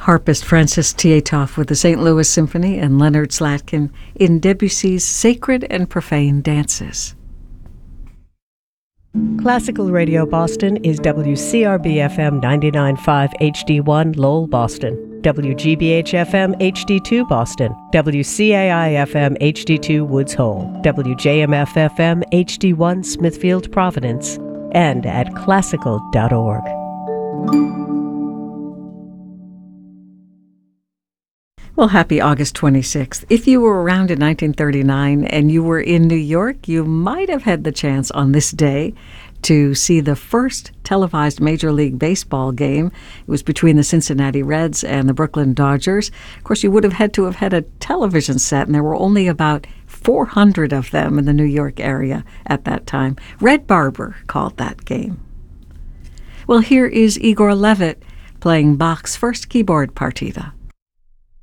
Harpist Francis Tietoff with the St. Louis Symphony and Leonard Slatkin in Debussy's Sacred and Profane Dances. Classical Radio Boston is WCRB-FM 99.5 HD1 Lowell, Boston, WGBH-FM HD2 Boston, WCAI-FM HD2 Woods Hole, WJMF-FM HD1 Smithfield, Providence, and at classical.org. Well, happy August 26th. If you were around in 1939 and you were in New York, you might have had the chance on this day to see the first televised Major League Baseball game. It was between the Cincinnati Reds and the Brooklyn Dodgers. Of course, you would have had to have had a television set, and there were only about 400 of them in the New York area at that time. Red Barber called that game. Well, here is Igor Levit playing Bach's first keyboard partita.